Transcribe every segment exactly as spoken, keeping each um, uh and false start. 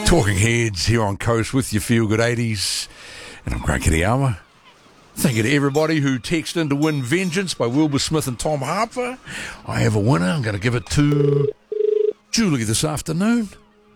Talking Heads here on Coast with your Feel Good eighties. And I'm Grant Kitayama. Thank you to everybody who texted in to win Vengeance by Wilbur Smith and Tom Harper. I have a winner. I'm going to give it to Julie this afternoon.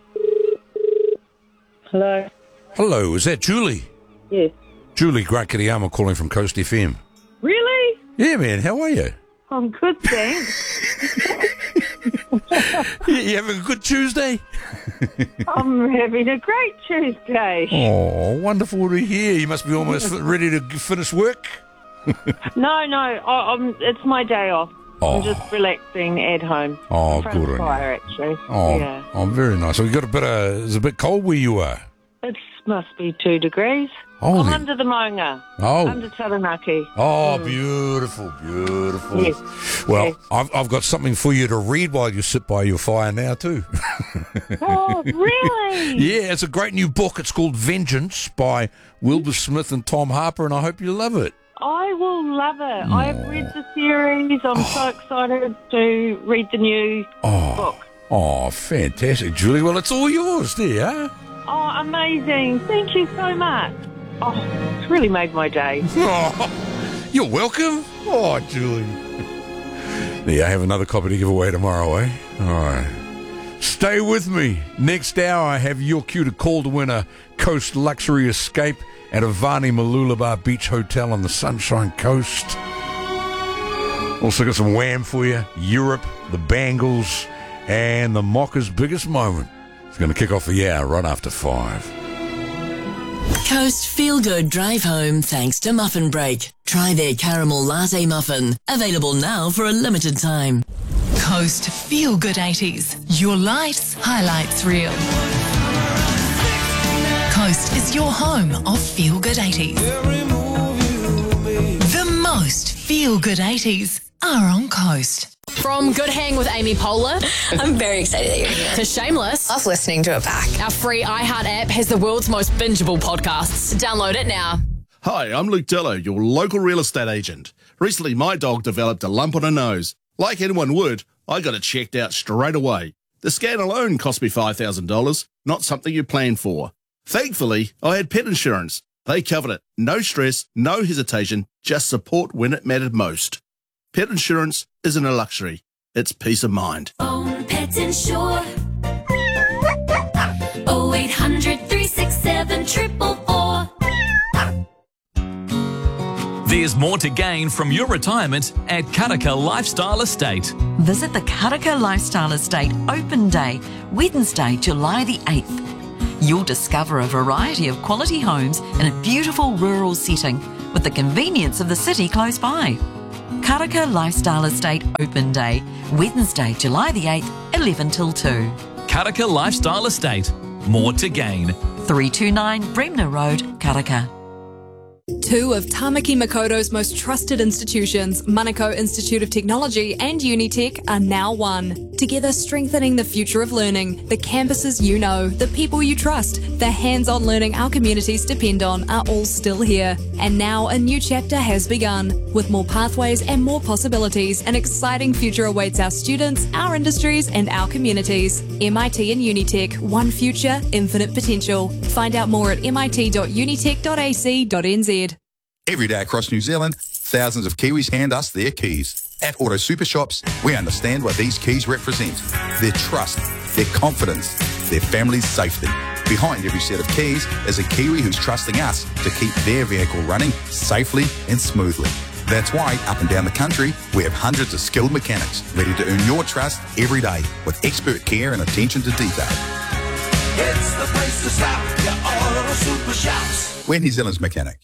Hello. Hello, is that Julie? Yes. Julie, Grant Kitayama calling from Coast F M. Really? Yeah, man. How are you? I'm good, thanks. you, you having a good Tuesday? I'm having a great Tuesday. Oh, wonderful to hear. You must be almost ready to finish work. no, no. I, I'm, it's my day off. Oh. I'm just relaxing at home. Oh, in front good of the on fire, you. actually. Oh, yeah. oh, very nice. So you got a bit of, it's a bit cold where you are. It must be two degrees. Holy. I'm under the Maunga. Oh. Under Taranaki. Oh, Mm. beautiful, beautiful. Yes. Well, Yes. I've, I've got something for you to read while you sit by your fire now, too. Oh, really? Yeah, it's a great new book. It's called Vengeance by Wilbur Smith and Tom Harper, and I hope you love it. I will love it. I've read the series. I'm Oh. so excited to read the new Oh. book. Oh, fantastic, Julie. Well, it's all yours there, huh? Oh, amazing. Thank you so much. Oh, it's really made my day. Oh, you're welcome. Oh, Julie. Yeah, I have another copy to give away tomorrow, eh? All right. Stay with me. Next hour, I have your cue to call to win a Coast Luxury Escape at Avani Mooloolaba Beach Hotel on the Sunshine Coast. Also got some Wham for you. Europe, the Bangles, and the Mockers' biggest moment. It's going to kick off the hour right after five. Coast Feel Good Drive Home thanks to Muffin Break. Try their caramel latte muffin. Available now for a limited time. Coast Feel Good eighties. Your life's highlights reel. Coast is your home of Feel Good eighties. The most Feel Good eighties are on Coast. From Good Hang with Amy Poehler I'm very excited that you're here. to Shameless, Love listening to it back. our free iHeart app has the world's most bingeable podcasts. Download it now. Hi, I'm Luke Dello, your local real estate agent. Recently, my dog developed a lump on her nose. Like anyone would, I got it checked out straight away. The scan alone cost me five thousand dollars, not something you plan for. Thankfully, I had pet insurance. They covered it. No stress, no hesitation, just support when it mattered most. Pet insurance isn't a luxury, it's peace of mind. Own Pet Insure. oh eight hundred, three six seven, four four four. There's more to gain from your retirement at Karaka Lifestyle Estate. Visit the Karaka Lifestyle Estate Open Day, Wednesday, July the eighth. You'll discover a variety of quality homes in a beautiful rural setting with the convenience of the city close by. Karaka Lifestyle Estate Open Day, Wednesday, July the eighth, eleven till two. Karaka Lifestyle Estate. More to gain. three two nine Bremner Road, Karaka. Two of Tamaki Makoto's most trusted institutions, Manukau Institute of Technology and Unitec, are now one. Together strengthening the future of learning, the campuses you know, the people you trust, the hands-on learning our communities depend on are all still here. And now a new chapter has begun. With more pathways and more possibilities, an exciting future awaits our students, our industries and our communities. M I T and Unitec, one future, infinite potential. Find out more at m i t dot unitec dot a c dot n z. Every day across New Zealand, thousands of Kiwis hand us their keys. At Auto Super Shops, we understand what these keys represent. Their trust, their confidence, their family's safety. Behind every set of keys is a Kiwi who's trusting us to keep their vehicle running safely and smoothly. That's why, up and down the country, we have hundreds of skilled mechanics ready to earn your trust every day with expert care and attention to detail. It's the place to stop, your Auto Super Shops. We're New Zealand's mechanic.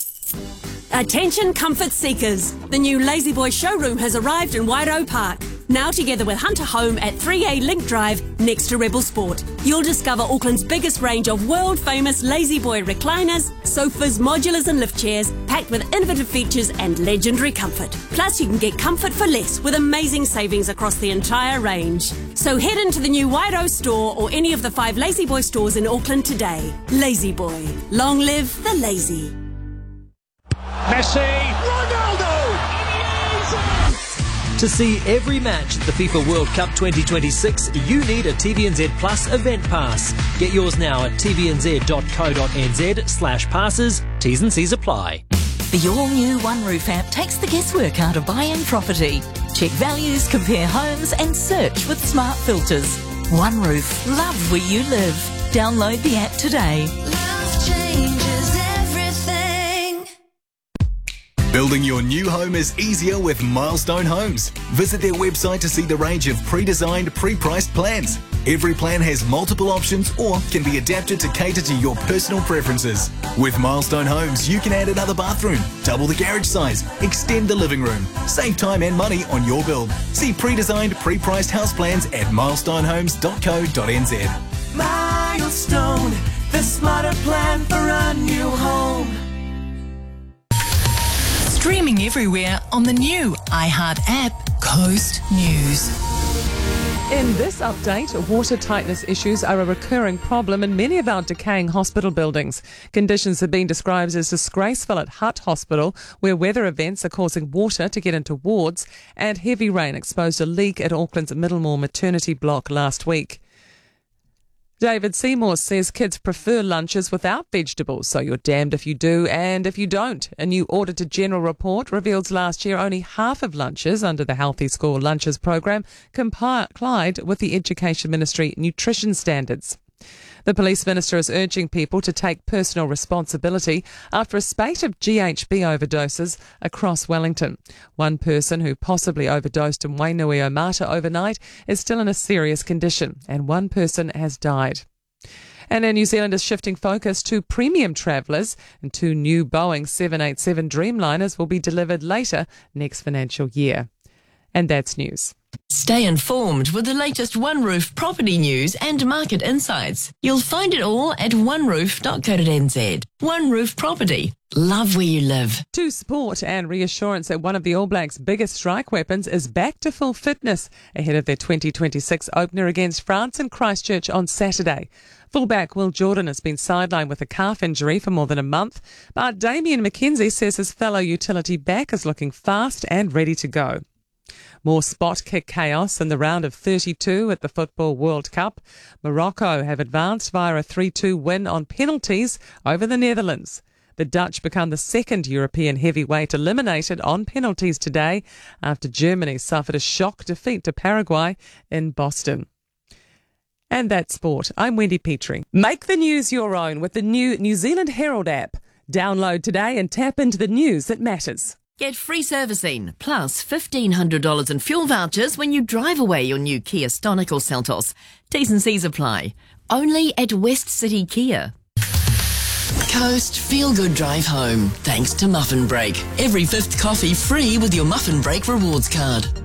Attention comfort seekers. The new Lazy Boy showroom has arrived in Wairau Park. Now together with Hunter Home at three A Link Drive next to Rebel Sport. You'll discover Auckland's biggest range of world famous Lazy Boy recliners, sofas, modulars and lift chairs packed with innovative features and legendary comfort. Plus you can get comfort for less with amazing savings across the entire range. So head into the new Wairau store or any of the five Lazy Boy stores in Auckland today. Lazy Boy. Long live the lazy. Messi, Ronaldo! To see every match at the FIFA World Cup twenty twenty-six, you need a T V N Z Plus event pass. Get yours now at tvnz.co.nz slash passes. T's and C's apply. The all-new OneRoof app takes the guesswork out of buying property. Check values, compare homes and search with smart filters. OneRoof, love where you live. Download the app today. Love changes everything. Building your new home is easier with Milestone Homes. Visit their website to see the range of pre-designed, pre-priced plans. Every plan has multiple options or can be adapted to cater to your personal preferences. With Milestone Homes, you can add another bathroom, double the garage size, extend the living room, save time and money on your build. See pre-designed, pre-priced house plans at milestone homes dot co dot n z. Milestone, the smarter plan for a new home. Streaming everywhere on the new iHeart app, Coast News. In this update, water tightness issues are a recurring problem in many of our decaying hospital buildings. Conditions have been described as disgraceful at Hutt Hospital, where weather events are causing water to get into wards, and heavy rain exposed a leak at Auckland's Middlemore maternity block last week. David Seymour says kids prefer lunches without vegetables, so you're damned if you do and if you don't. A new Auditor General report reveals last year only half of lunches under the Healthy School Lunches program complied with the Education Ministry nutrition standards. The Police Minister is urging people to take personal responsibility after a spate of G H B overdoses across Wellington. One person who possibly overdosed in Wainuiomata overnight is still in a serious condition, and one person has died. And Air New Zealand is shifting focus to premium travellers, and two new Boeing seven eighty-seven Dreamliners will be delivered later next financial year. And that's news. Stay informed with the latest OneRoof property news and market insights. You'll find it all at one roof dot co dot n z. OneRoof Property. Love where you live. To support and reassurance that one of the All Blacks' biggest strike weapons is back to full fitness ahead of their twenty twenty-six opener against France in Christchurch on Saturday. Fullback Will Jordan has been sidelined with a calf injury for more than a month, but Damien McKenzie says his fellow utility back is looking fast and ready to go. More spot kick chaos in the round of thirty-two at the Football World Cup. Morocco have advanced via a three two win on penalties over the Netherlands. The Dutch become the second European heavyweight eliminated on penalties today after Germany suffered a shock defeat to Paraguay in Boston. And that's sport. I'm Wendy Petrie. Make the news your own with the new New Zealand Herald app. Download today and tap into the news that matters. Get free servicing, plus fifteen hundred dollars in fuel vouchers when you drive away your new Kia Stonic or Seltos. T's and C's apply. Only at West City Kia. Coast Feel Good Drive Home, thanks to Muffin Break. Every fifth coffee free with your Muffin Break rewards card.